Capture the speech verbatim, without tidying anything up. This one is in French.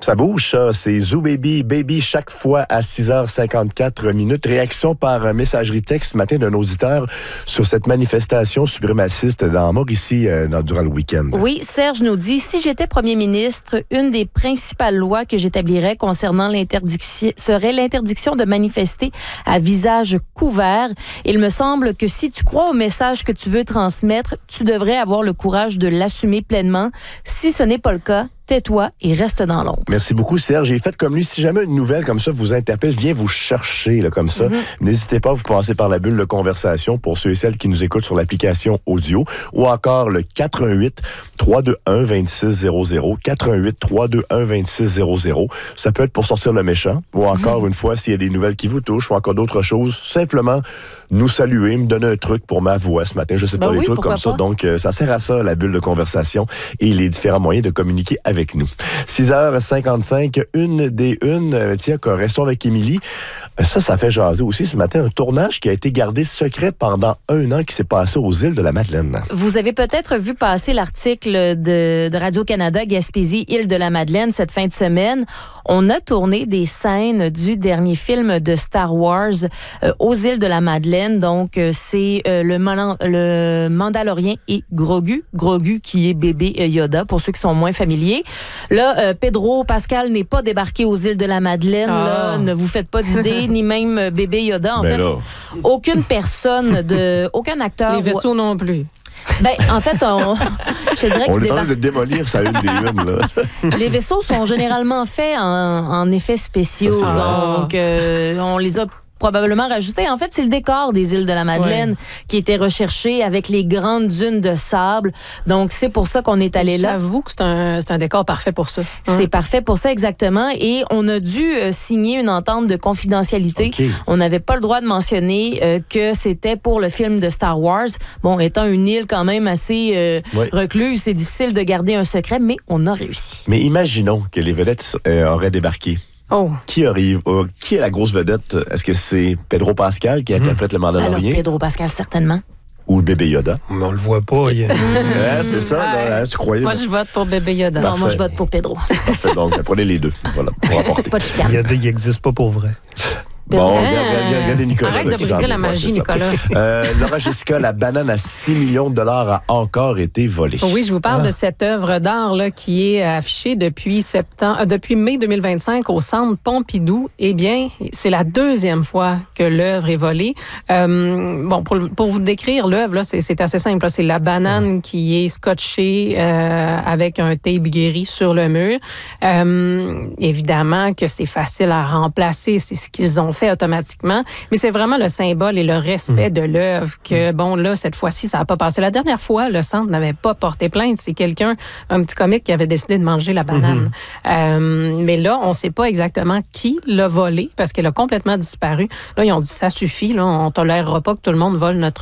Ça bouge, ça. C'est Zoo Baby, Baby, chaque fois à six heures cinquante-quatre minutes. Réaction par messagerie texte ce matin d'un auditeur sur cette manifestation suprémaciste dans Mauricie euh, dans, durant le week-end. Oui, Serge nous dit, si j'étais premier ministre, une des principales lois que j'établirais concernant l'interdiction serait l'interdiction de manifester à visage couvert. Il me semble que si tu crois au message que tu veux transmettre, tu devrais avoir le courage de l'assumer pleinement. Si ce n'est pas le cas, tais-toi et reste dans l'ombre. Merci beaucoup, Serge. Et faites comme lui. Si jamais une nouvelle comme ça vous interpelle, viens vous chercher là, comme ça. Mm-hmm. N'hésitez pas à vous passer par la bulle de conversation pour ceux et celles qui nous écoutent sur l'application audio ou encore le quatre un huit, trois deux un, deux six zéro zéro, quatre un huit, trois deux un, deux six zéro zéro. Ça peut être pour sortir le méchant ou encore mm-hmm. une fois s'il y a des nouvelles qui vous touchent ou encore d'autres choses. Simplement nous saluer, me donner un truc pour ma voix ce matin. Je sais ben pas, oui, des trucs comme pas. ça. Donc, euh, ça sert à ça, la bulle de conversation et les différents moyens de communiquer avec nous. six heures cinquante-cinq, une des une. Euh, tiens, restons avec Émilie. Ça, ça fait jaser aussi ce matin. Un tournage qui a été gardé secret pendant un an qui s'est passé aux îles de la Madeleine. Vous avez peut-être vu passer l'article de, de Radio-Canada Gaspésie, île de la Madeleine, cette fin de semaine. On a tourné des scènes du dernier film de Star Wars euh, aux îles de la Madeleine. Donc, euh, c'est euh, le, Mal- le Mandalorien et Grogu. Grogu qui est bébé Yoda, pour ceux qui sont moins familiers. Là, euh, Pedro Pascal n'est pas débarqué aux îles de la Madeleine. Ah. Là, ne vous faites pas d'idées, ni même bébé Yoda. En ben fait, là. aucune personne, de, aucun acteur... Les vaisseaux ou... non plus. Ben, en fait, on, je dirais on que est en train de démolir ça une des unes, là. Les vaisseaux sont généralement faits en, en effets spéciaux. Ah. Donc, euh, on les a probablement rajoutés. En fait, c'est le décor des îles de la Madeleine ouais. qui était recherché avec les grandes dunes de sable. Donc, c'est pour ça qu'on est allé là. J'avoue que c'est un, c'est un décor parfait pour ça. C'est hein? parfait pour ça, exactement. Et on a dû euh, signer une entente de confidentialité. Okay. On n'avait pas le droit de mentionner euh, que c'était pour le film de Star Wars. Bon, étant une île quand même assez euh, ouais. recluse, c'est difficile de garder un secret, mais on a réussi. Mais imaginons que les vedettes euh, auraient débarqué. Oh. Qui arrive? Euh, qui est la grosse vedette? Est-ce que c'est Pedro Pascal qui interprète mmh. le Mandalorien? Alors, Pedro Pascal, certainement. Ou le bébé Yoda? Mais on le voit pas. Il y a... ouais, c'est ça, là, hein, tu croyais? Moi, je vote pour bébé Yoda. Parfait. Non, moi, je vote pour Pedro. Parfait, donc, prenez les deux. Voilà, pour apporter. Pas de chicane. Yoda, il n'existe pas pour vrai. Bon, regardez Nicolas. Arrête de briser la magie, Nicolas. Euh, Laura Jessica, la banane à six millions de dollars a encore été volée. Oui, je vous parle ah. de cette œuvre d'art là, qui est affichée depuis, septembre, euh, depuis mai deux mille vingt-cinq au Centre Pompidou. Eh bien, c'est la deuxième fois que l'œuvre est volée. Euh, bon, pour, pour vous décrire l'œuvre, là, c'est, c'est assez simple. Là. C'est la banane ah. qui est scotchée euh, avec un tape guéri sur le mur. Euh, évidemment que c'est facile à remplacer. C'est ce qu'ils ont fait automatiquement, mais c'est vraiment le symbole et le respect mmh. de l'œuvre que, bon, là, cette fois-ci, ça n'a pas passé. La dernière fois, le Centre n'avait pas porté plainte. C'est quelqu'un, un petit comique qui avait décidé de manger la banane. Mmh. Euh, mais là, on ne sait pas exactement qui l'a volée parce qu'elle a complètement disparu. Là, ils ont dit, ça suffit, là, on ne tolérera pas que tout le monde vole notre